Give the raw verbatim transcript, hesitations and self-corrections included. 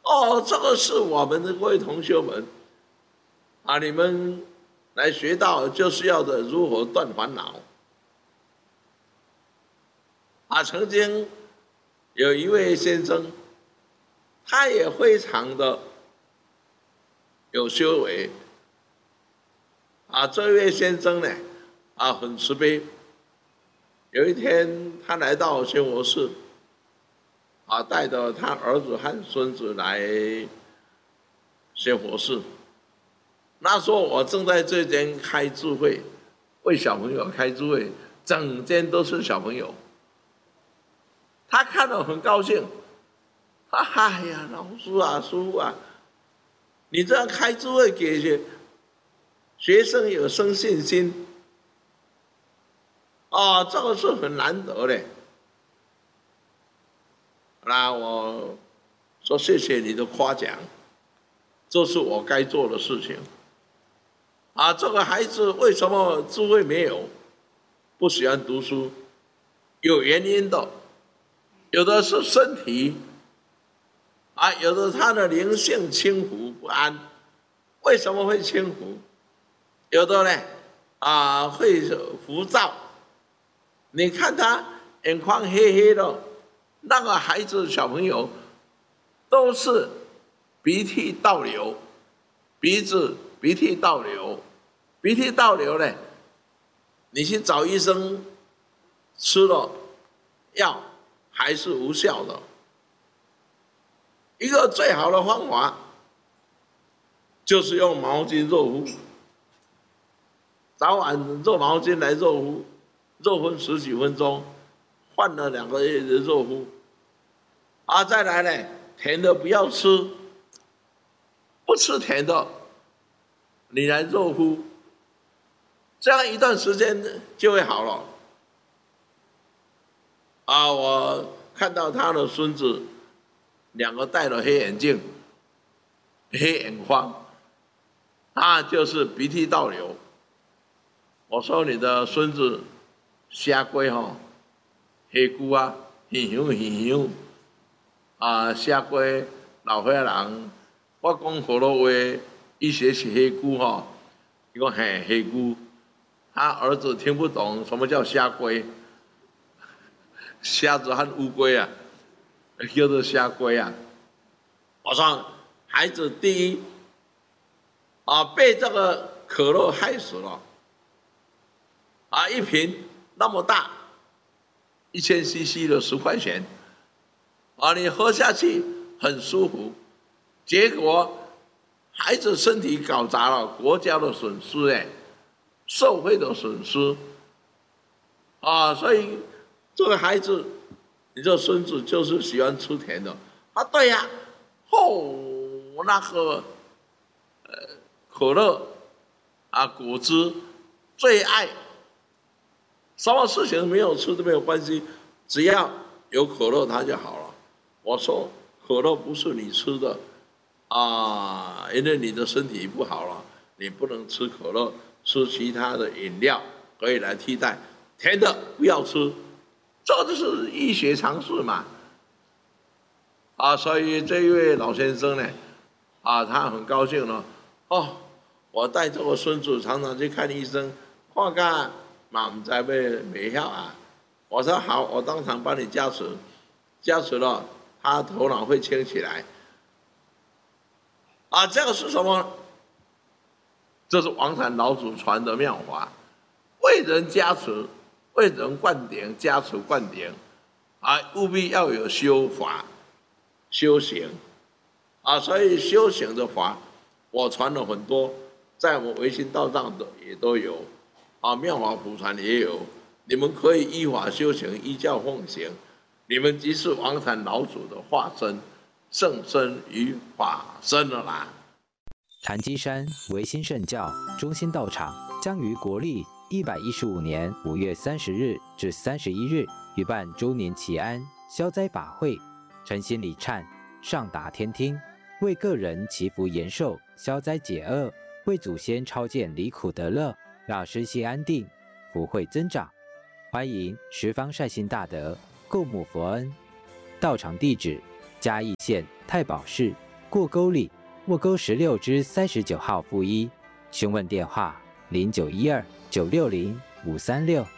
哦，这个是我们的各位同学们啊，你们来学到就是要的如何断烦恼啊。曾经有一位先生，他也非常的有修为啊。这位先生呢，啊，很慈悲。有一天，他来到仙佛寺，啊，带着他儿子和孙子来仙佛寺。那时候我正在这间开智慧，为小朋友开智慧，整间都是小朋友。他看了很高兴，哈哈哎呀，老师啊，师父啊，你这样开智慧给学学生有生信心，啊、哦，这个是很难得的。那我说谢谢你的夸奖，这是我该做的事情。啊，这个孩子为什么智慧没有？不喜欢读书，有原因的。有的是身体，啊，有的他的灵性轻浮不安。为什么会轻浮？有的呢，啊，会浮躁。你看他眼眶黑黑的，那个孩子小朋友都是鼻涕倒流，鼻子鼻涕倒流。鼻涕倒流呢，你去找医生吃了药还是无效的。一个最好的方法就是用毛巾热敷，早晚热毛巾来热敷，热敷十几分钟，换了两个月的热敷。啊，再来呢，甜的不要吃，不吃甜的，你来热敷。这样一段时间就会好了。啊，我看到他的孙子两个戴了黑眼镜、黑眼眶，他就是鼻涕倒流。我说你的孙子瞎龟吼，黑姑啊，很香很香啊，瞎龟老岁人，我讲好多话，伊写是黑姑吼，伊讲嘿黑姑。他儿子听不懂什么叫虾龟，虾子和乌龟啊，叫做虾龟啊。我说孩子第一啊，被这个可乐害死了啊，一瓶那么大，一千 C C 的十块钱啊，你喝下去很舒服，结果孩子身体搞砸了，国家的损失哎。社会的损失啊，所以这个孩子，你这孙子就是喜欢吃甜的啊。对呀、啊，哦，那个呃可乐啊果汁最爱，什么事情没有吃都没有关系，只要有可乐它就好了。我说可乐不是你吃的啊，因为你的身体不好了，你不能吃可乐。吃其他的饮料可以来替代，甜的不要吃，这就是医学常识嘛。啊，所以这一位老先生呢，啊，他很高兴了。哦，我带着我孙子常常去看医生，看个嘛唔知要没效啊。我说好，我当场帮你加持，加持了，他头脑会清起来。啊，这个是什么？这是王禅老祖传的妙法，为人加持，为人灌顶，加持灌顶，啊，务必要有修法、修行，啊，所以修行的法，我传了很多，在我们唯心道上的也都有，啊，妙法普传也有，你们可以依法修行，依教奉行，你们即是王禅老祖的化身，圣身与法身了啦。 禅机山唯心圣教中心道场将于国历一百一十五年五月三十日至三十一日举办周年祈安消灾法会，诚心礼忏，上达天听，为个人祈福延寿，消灾解厄，为祖先超荐离苦得乐，让身心安定，福慧增长。欢迎十方善心大德共沐佛恩。道场地址：嘉义县太保市过沟里沃沟十六之三十九号负一。询问电话：零九一二九六零五三六。